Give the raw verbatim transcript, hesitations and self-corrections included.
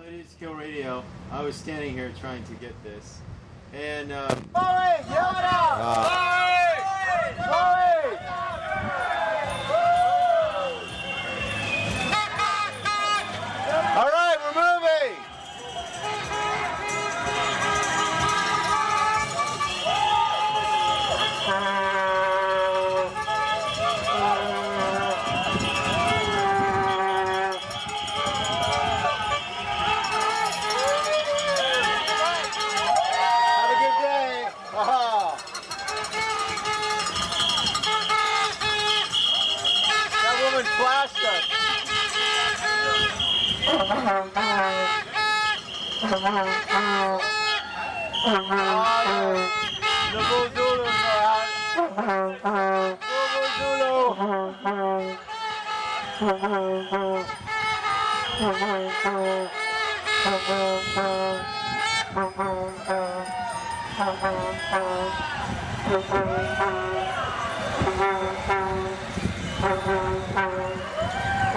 Ladies Kill Radio. I was standing here trying to get this, and um, Bowie, yell it out! uh, Bowie! All right, we're moving. Flashed us. Double Zulu, man. Double Zulu.